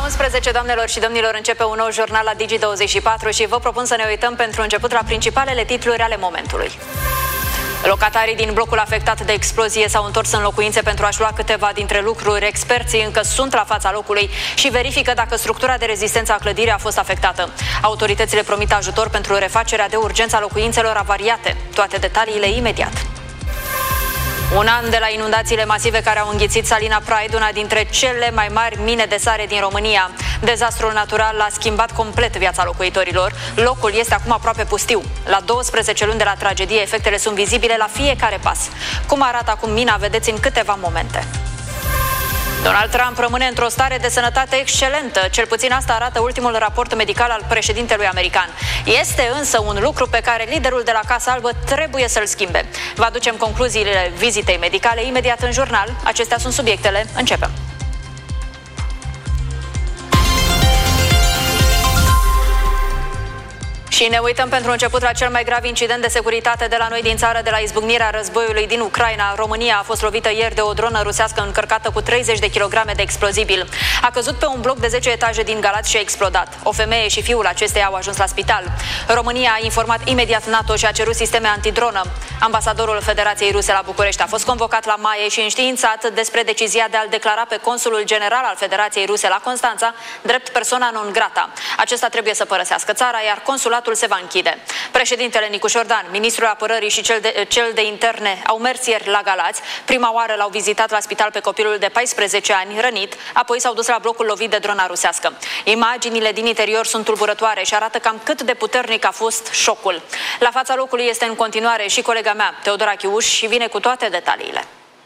11, doamnelor și domnilor, începe un nou jurnal la Digi24 și vă propun să ne uităm pentru început la principalele titluri ale momentului. Locatarii din blocul afectat de explozie s-au întors în locuințe pentru a-și lua câteva dintre lucruri. Experții încă sunt la fața locului și verifică dacă structura de rezistență a clădirii a fost afectată. Autoritățile promit ajutor pentru refacerea de urgență a locuințelor avariate. Toate detaliile imediat. Un an de la inundațiile masive care au înghițit Salina Pride, una dintre cele mai mari mine de sare din România. Dezastrul natural a schimbat complet viața locuitorilor. Locul este acum aproape pustiu. La 12 luni de la tragedie, efectele sunt vizibile la fiecare pas. Cum arată acum mina, vedeți în câteva momente. Donald Trump rămâne într-o stare de sănătate excelentă, cel puțin asta arată ultimul raport medical al președintelui american. Este însă un lucru pe care liderul de la Casa Albă trebuie să-l schimbe. Vă aducem concluziile vizitei medicale imediat în jurnal. Acestea sunt subiectele. Începem. Și ne uităm pentru început la cel mai grav incident de securitate de la noi din țară, de la izbucnirea războiului din Ucraina. România a fost lovită ieri de o dronă rusească încărcată cu 30 de kilograme de explozibil. A căzut pe un bloc de 10 etaje din Galați și a explodat. O femeie și fiul acesteia au ajuns la spital. România a informat imediat NATO și a cerut sisteme antidronă. Ambasadorul Federației Ruse la București a fost convocat la Maie și înștiințat despre decizia de a-l declara pe consulul general al Federației Ruse la Constanța drept persoana non grata. Acesta trebuie să părăsească țara, iar consulatul se va închide. Președintele Nicu Șordan, ministrul apărării și cel de interne au mers ieri la Galați. Prima oară l-au vizitat la spital pe copilul de 14 ani rănit, apoi s-au dus la blocul lovit de drona rusească. Imaginile din interior sunt tulburătoare și arată cam cât de puternic a fost șocul. La fața locului este în continuare și colega mea, Teodora Chiuș, și vine cu toate detaliile.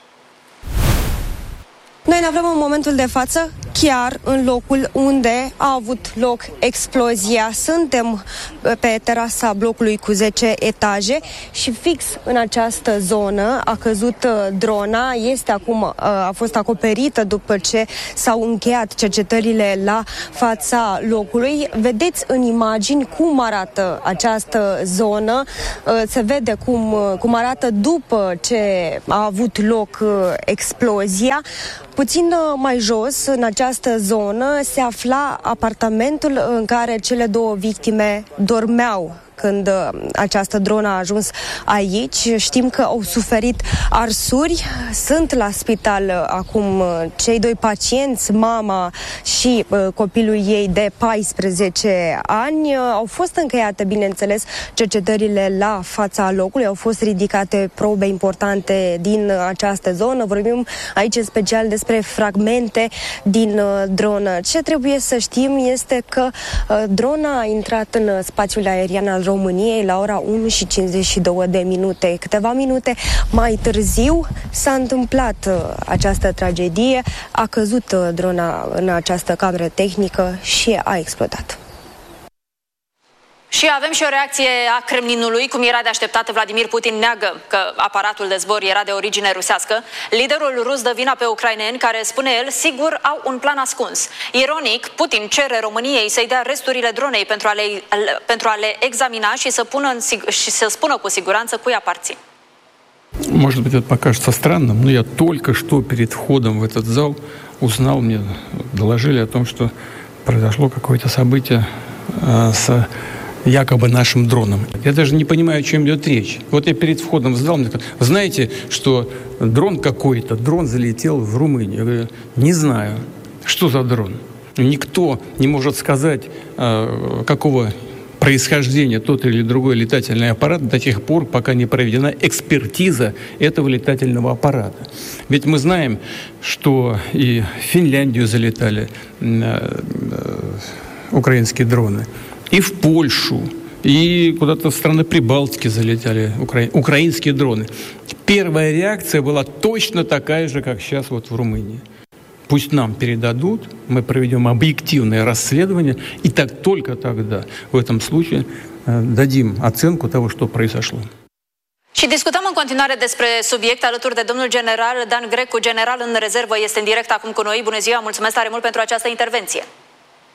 Noi ne aflăm în momentul de față chiar în locul unde a avut loc explozia. Suntem pe terasa blocului cu 10 etaje și fix în această zonă a căzut drona. A fost acoperită după ce s-au încheiat cercetările la fața locului. Vedeți în imagini cum arată această zonă. Se vede cum arată după ce a avut loc explozia. Puțin mai jos, în această zonă, se afla apartamentul în care cele două victime dormeau când această dronă a ajuns aici. Știm că au suferit arsuri. Sunt la spital acum cei doi pacienți, mama și copilul ei de 14 ani. Au fost încheiate, bineînțeles, cercetările la fața locului. Au fost ridicate probe importante din această zonă. Vorbim aici în special despre fragmente din dronă. Ce trebuie să știm este că drona a intrat în spațiul aerian al României la ora 1:52. Câteva minute mai târziu s-a întâmplat această tragedie. A căzut drona în această cameră tehnică și a explodat. Și avem și o reacție a Kremlinului, cum era de așteptat. Vladimir Putin neagă că aparatul de zbor era de origine rusească. Liderul rus dă vina pe ucraineni, care, spune el, sigur au un plan ascuns. Ironic, Putin cere României să-i dea resturile dronei pentru a le examina și să spună cu siguranță cui aparțin. Может быть, это покажется странным, но я только что перед входом в этот зал узнал, мне доложили о том, что произошло какое-то событие с якобы нашим дроном. Я даже не понимаю, о чем идет речь. Вот я перед входом в зал, мне сказали: знаете, что дрон залетел в Румынию? Я говорю: не знаю. Что за дрон? Никто не может сказать, какого происхождения тот или другой летательный аппарат до тех пор, пока не проведена экспертиза этого летательного аппарата. Ведь мы знаем, что и в Финляндию залетали украинские дроны, и в Польшу, и куда-то в страны Прибалтики залетали украинские дроны. Первая реакция была точно такая же, как сейчас вот в Румынии. Пусть нам передадут, мы проведем объективное расследование, и только тогда, в этом случае, дадим оценку того, что произошло. Și discutăm în continuare despre subiect alături de domnul general Dan Grecu, general în rezervă, este în direct acum cu noi. Bună ziua, mulțumesc tare mult pentru această intervenție.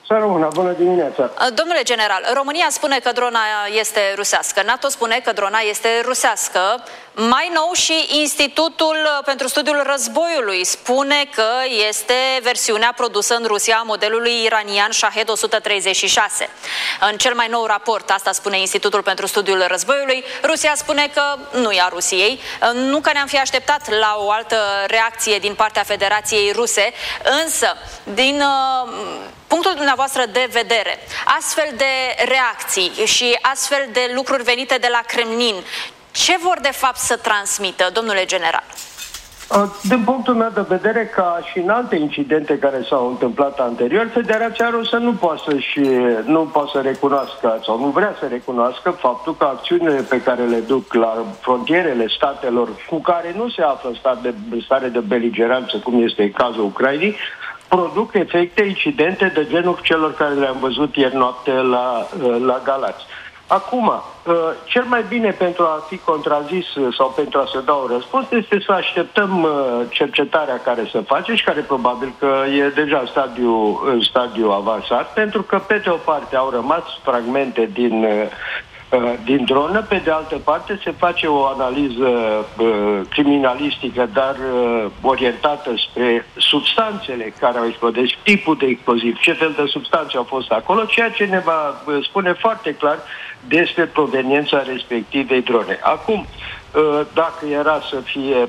Să rămână, bună dimineața! Domnule general, România spune că drona este rusească, NATO spune că drona este rusească. Mai nou și Institutul pentru Studiul Războiului spune că este versiunea produsă în Rusia a modelului iranian Shahed 136. În cel mai nou raport, asta spune Institutul pentru Studiul Războiului, Rusia spune că nu e a Rusiei. Nu că ne-am fi așteptat la o altă reacție din partea Federației Ruse, însă, din punctul dumneavoastră de vedere, astfel de reacții și astfel de lucruri venite de la Kremlin, ce vor de fapt să transmită, domnule general? Din punctul meu de vedere, ca și în alte incidente care s-au întâmplat anterior, Federația Rusă nu poate să recunoască sau nu vrea să recunoască faptul că acțiunile pe care le duc la frontierele statelor cu care nu se află în stare de beligeranță, cum este cazul Ucrainei, produc efecte, incidente de genul celor care le-am văzut ieri noapte la Galați. Acum, cel mai bine pentru a fi contrazis sau pentru a se da un răspuns este să așteptăm cercetarea care se face și care probabil că e deja în stadiu avansat, pentru că pe de o parte au rămas fragmente din dronă, pe de altă parte se face o analiză criminalistică, dar orientată spre substanțele care au explodat, tipul de exploziv, ce fel de substanțe au fost acolo, ceea ce ne va spune foarte clar despre proveniența respectivei drone. Acum, dacă era să fie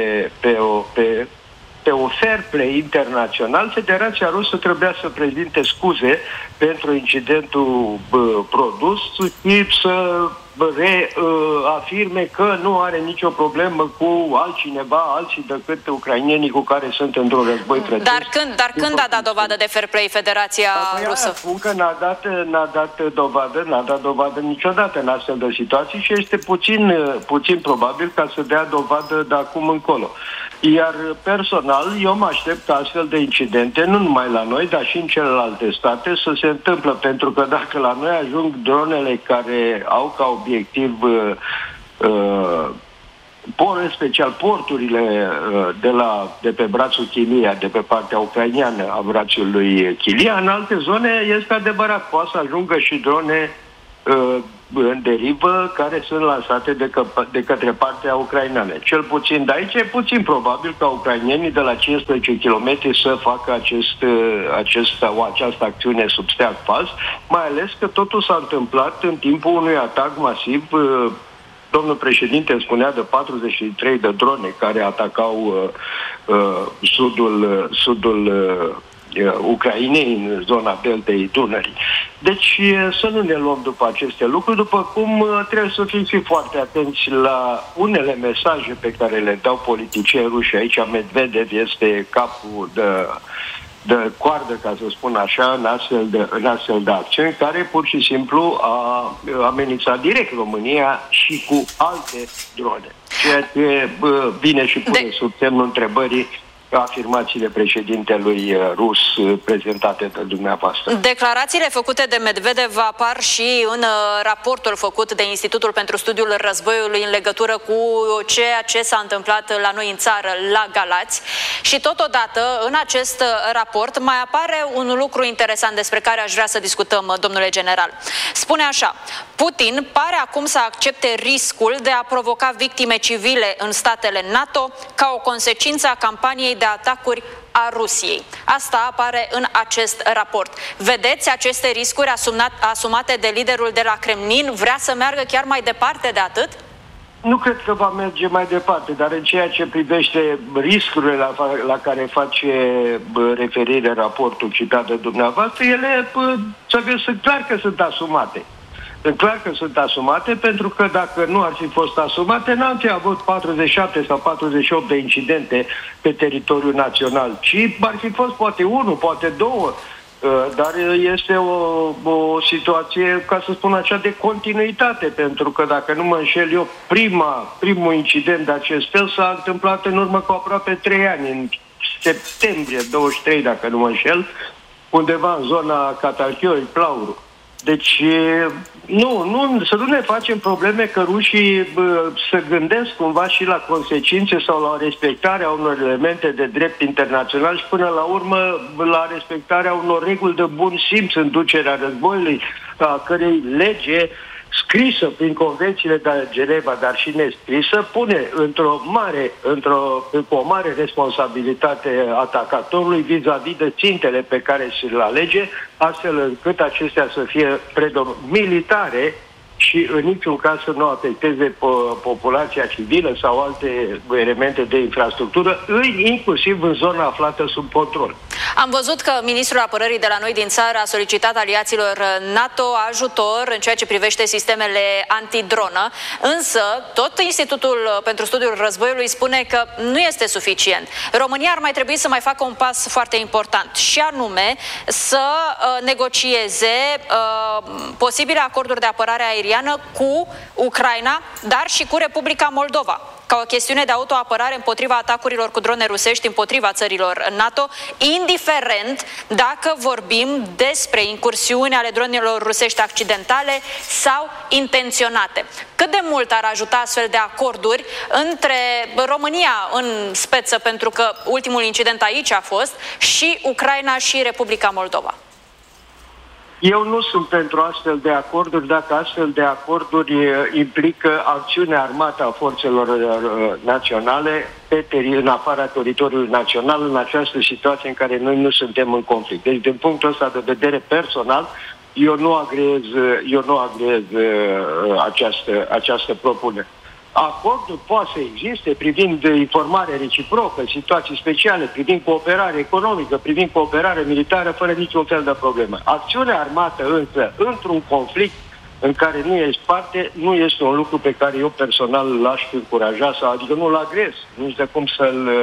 pe un fair play internațional, Federația Rusă trebuia să prezinte scuze pentru incidentul produs și să reafirme că nu are nicio problemă cu altcineva, alții decât ucrainienii cu care sunt într-un război frățesc. Dar când a dat dovadă de fair play Federația Rusă? Spun că n-a dat dovadă niciodată în astfel de situații și este puțin probabil ca să dea dovadă de acum încolo. Iar personal, eu mă aștept astfel de incidente, nu numai la noi, dar și în celelalte state, să se întâmplă, pentru că dacă la noi ajung dronele care au ca obiectiv în special porturile de pe brațul Chilia, de pe partea ucraineană a brațului Chilia, în alte zone este adevărat, poate să ajungă și drone în derivă care sunt lansate de către partea ucraineană. Cel puțin de aici e puțin probabil ca ucrainienii de la 15 km să facă această acțiune sub steag fals, mai ales că totul s-a întâmplat în timpul unui atac masiv. Domnul președinte îmi spunea de 43 de drone care atacau sudul Ucrainei, în zona deltei Dunării. Deci să nu ne luăm după aceste lucruri, după cum trebuie să fim foarte atenți la unele mesaje pe care le dau politicieni ruși. Aici Medvedev este capul de coardă, ca să spun așa, în astfel de acțiuni, care pur și simplu a amenințat direct România și cu alte drone. Ceea ce vine și pune sub semnul întrebării afirmațiile președintelui rus prezentate de dumneavoastră. Declarațiile făcute de Medvedev apar și în raportul făcut de Institutul pentru Studiul Războiului în legătură cu ceea ce s-a întâmplat la noi în țară, la Galați. Și totodată, în acest raport, mai apare un lucru interesant despre care aș vrea să discutăm, domnule general. Spune așa: Putin pare acum să accepte riscul de a provoca victime civile în statele NATO ca o consecință a campaniei de atacuri a Rusiei. Asta apare în acest raport. Vedeți aceste riscuri asumate de liderul de la Kremlin? Vrea să meargă chiar mai departe de atât? Nu cred că va merge mai departe, dar în ceea ce privește riscurile la care face referire raportul citat de dumneavoastră, ele sunt clar că sunt asumate. Clar că sunt asumate, pentru că dacă nu ar fi fost asumate, n-am fi avut 47 sau 48 de incidente pe teritoriul național, ci ar fi fost poate 1, poate 2, dar este o situație, ca să spun așa, de continuitate, pentru că dacă nu mă înșel eu, primul incident de acest fel s-a întâmplat în urmă cu aproape 3 ani, în septembrie 23, dacă nu mă înșel, undeva în zona Catarchioi, Plauru. Deci, să nu ne facem probleme că rușii se gândesc cumva și la consecințe sau la respectarea unor elemente de drept internațional și până la urmă la respectarea unor reguli de bun simț în ducerea războiului, a cărei lege scrisă prin convențiile de la Geneva, dar și nescrisă, pune cu o mare responsabilitate atacatorului vis-a-vis de țintele pe care și le alege, astfel încât acestea să fie militare și în niciun caz să nu afecteze populația civilă sau alte elemente de infrastructură, inclusiv în zona aflată sub control. Am văzut că ministrul apărării de la noi din țară a solicitat aliaților NATO ajutor în ceea ce privește sistemele antidronă, însă tot Institutul pentru Studiul Războiului spune că nu este suficient. România ar mai trebui să mai facă un pas foarte important și anume să negocieze posibile acorduri de apărare aeriană cu Ucraina, dar și cu Republica Moldova, ca o chestiune de autoapărare împotriva atacurilor cu drone rusești împotriva țărilor NATO, indiferent dacă vorbim despre incursiuni ale dronelor rusești accidentale sau intenționate. Cât de mult ar ajuta astfel de acorduri între România în speță, pentru că ultimul incident aici a fost, și Ucraina și Republica Moldova? Eu nu sunt pentru astfel de acorduri dacă astfel de acorduri implică acțiunea armată a forțelor naționale în afara teritoriului național în această situație în care noi nu suntem în conflict. Deci, din punctul ăsta de vedere personal, eu nu agreez această propunere. Acordul poate să existe privind informare reciprocă, situații speciale, privind cooperare economică, privind cooperare militară, fără niciun fel de problemă. Acțiunea armată însă, într-un conflict în care nu ești parte, nu este un lucru pe care eu personal l-aș încuraja, sau adică nu-l agres, nici de cum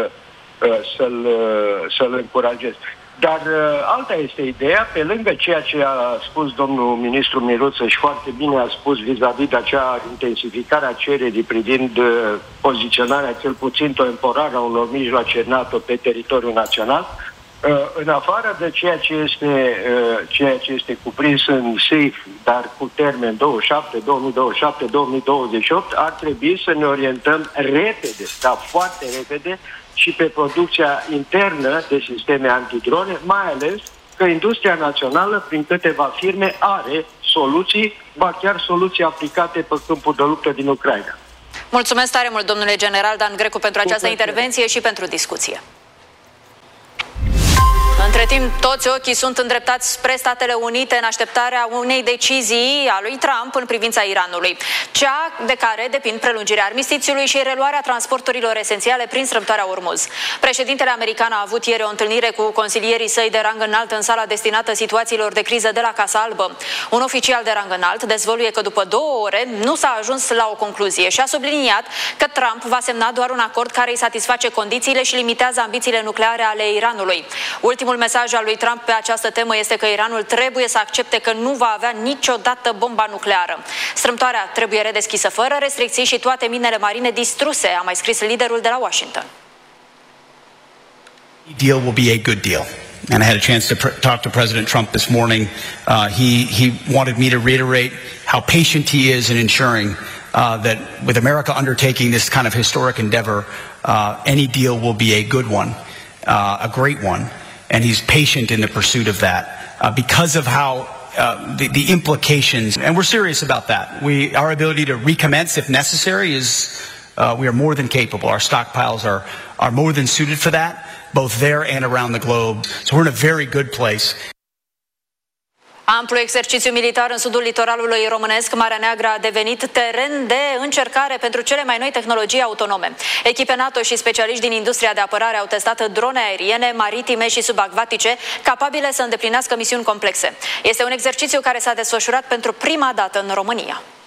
să-l încurajez. Dar alta este ideea, pe lângă ceea ce a spus domnul ministru Miruță și foarte bine a spus vis-a-vis de acea intensificare a cererii privind poziționarea cel puțin temporară a unor mijloace NATO pe teritoriul național, în afară de ceea ce este cuprins în SAFE, dar cu termen 2027-2028, ar trebui să ne orientăm repede, dar foarte repede, și pe producția internă de sisteme antidrone, mai ales că industria națională, prin câteva firme, are soluții, ba chiar soluții aplicate pe câmpul de luptă din Ucraina. Mulțumesc tare mult, domnule general Dan Grecu, pentru această intervenție și pentru discuție. Între timp, toți ochii sunt îndreptați spre Statele Unite în așteptarea unei decizii a lui Trump în privința Iranului, cea de care depind prelungirea armistițiului și reluarea transporturilor esențiale prin strâmtoarea Ormuz. Președintele american a avut ieri o întâlnire cu consilierii săi de rang înalt în sala destinată situațiilor de criză de la Casa Albă. Un oficial de rang înalt dezvăluie că după 2 ore nu s-a ajuns la o concluzie și a subliniat că Trump va semna doar un acord care îi satisface condițiile și limitează ambițiile nucleare ale Iranului. Ultimul mesaj al lui Trump pe această temă este că Iranul trebuie să accepte că nu va avea niciodată bomba nucleară. Strâmtoarea trebuie redeschisă fără restricții și toate minele marine distruse, a mai scris liderul de la Washington. Deal will be a good deal. And I had a chance to talk to President Trump this morning. He wanted me to reiterate how patient he is in ensuring that with America undertaking this kind of historic endeavor, any deal will be a good one, a great one. And he's patient in the pursuit of that because of how the implications, and we're serious about that. Our ability to recommence if necessary is, we are more than capable. Our stockpiles are more than suited for that, both there and around the globe. So we're in a very good place. Amplu exercițiu militar în sudul litoralului românesc, Marea Neagră a devenit teren de încercare pentru cele mai noi tehnologii autonome. Echipe NATO și specialiști din industria de apărare au testat drone aeriene, maritime și subacvatice capabile să îndeplinească misiuni complexe. Este un exercițiu care s-a desfășurat pentru prima dată în România.